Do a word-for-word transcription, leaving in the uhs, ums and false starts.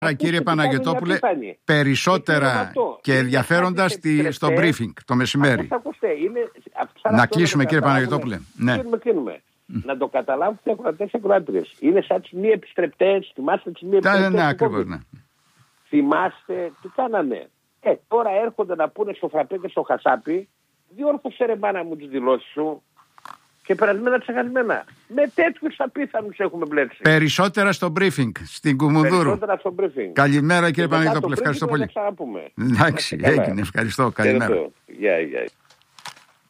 Άρα, κύριε Παναγιωτόπουλε, περισσότερα και ενδιαφέροντα στη, στο briefing το μεσημέρι. Είναι, να κλείσουμε, κύριε Παναγιωτόπουλε. Ναι. Κλείνουμε, κλείνουμε. Mm. Να το καταλάβουν οι ακροατές και ακροάτριες. Είναι σαν τις μη επιστρεπτές. Θυμάστε τις μη επιστρεπτές. Ναι, ακριβώς, ναι. Θυμάστε τι κάνανε. Ε, τώρα έρχονται να πούνε στο φραπέ και στο χασάπι, διόρθωσε ρε μάνα μου τις δηλώσεις σου. Και περασμένα ξεχασμένα. Με τέτοιους απίθανους έχουμε μπλέξει. Περισσότερα στο briefing, στην Κουμουνδούρου. Περισσότερα στο briefing. Καλημέρα, κύριε Παναγιωτόπουλε. Ευχαριστώ πολύ. Να εντάξει, έγινε. Ευχαριστώ. Καλημέρα. Yeah, yeah.